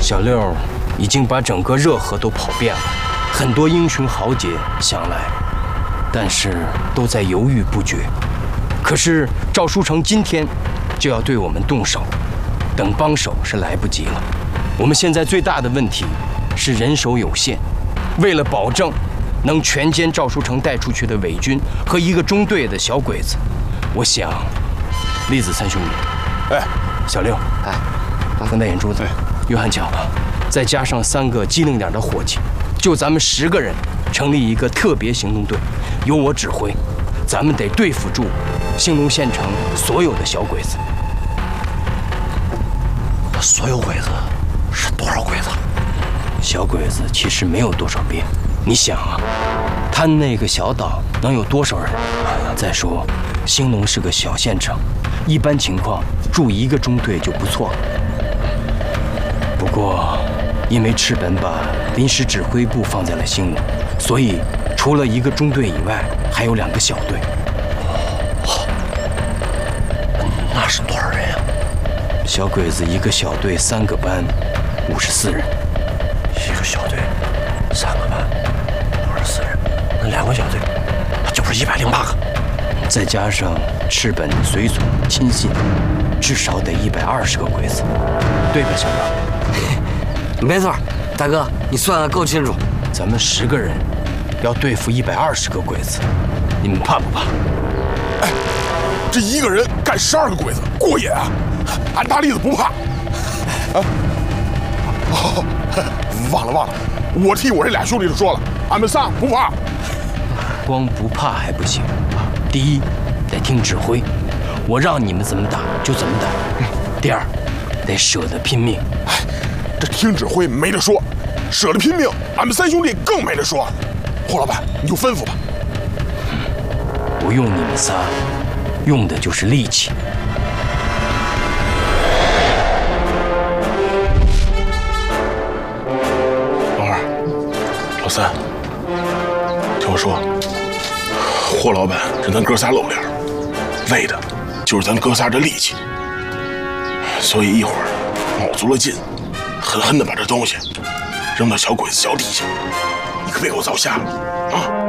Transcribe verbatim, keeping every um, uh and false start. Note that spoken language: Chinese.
小六已经把整个热河都跑遍了，很多英雄豪杰想来，但是都在犹豫不决。可是赵书成今天就要对我们动手，等帮手是来不及了。我们现在最大的问题是人手有限，为了保证能全歼赵书成带出去的伪军和一个中队的小鬼子，我想，栗子三兄弟， 哎， 小六， 哎， 冯大眼珠子，约翰讲了，再加上三个机灵点的伙计，就咱们十个人成立一个特别行动队，由我指挥，咱们得对付住兴隆县城所有的小鬼子。 所有鬼子是多少鬼子？ 小鬼子其实没有多少变，你想啊，他那个小岛能有多少人？再说，兴隆是个小县城，一般情况驻一个中队就不错了。不过，因为赤本把临时指挥部放在了兴隆，所以除了一个中队以外，还有两个小队。 那是多少人呀？ 小鬼子一个小队三个班，五十四人。 一个小队三个班，五十四人，那两个小队，那就是一百零八个。 再加上赤本随从亲信，至少得一百二十个鬼子，对吧，小张？ 没错，大哥，你算得够清楚。 咱们十个人要对付一百二十个鬼子，你们怕不怕？ 哎，这一个人干十二个鬼子，过瘾啊！俺大栗子不怕。啊，哦，忘了忘了，我替我这俩兄弟说了，俺们仨不怕。 光不怕还不行，第一得听指挥，我让你们怎么打就怎么打。第二，得舍得拼命。 哎，这听指挥没得说，舍得拼命，俺们三兄弟更没得说。霍老板，你就吩咐吧。 不用你们仨，用的就是力气。 老二，老三，听我说，霍老板是咱哥仨露脸，为的就是咱哥仨这力气。所以一会儿卯足了劲，狠狠地把这东西扔到小鬼子脚底下，你可别给我造瞎了啊！